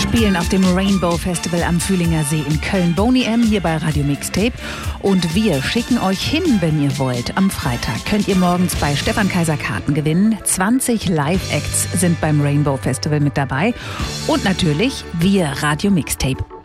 spielen auf dem Rainbow Festival am Fühlinger See in Köln. Boney M. hier bei Radio Mixtape. Und wir schicken euch hin, wenn ihr wollt. Am Freitag könnt ihr morgens bei Stefan Kaiser Karten gewinnen. 20 Live-Acts sind beim Rainbow Festival mit dabei. Und natürlich wir, Radio Mixtape.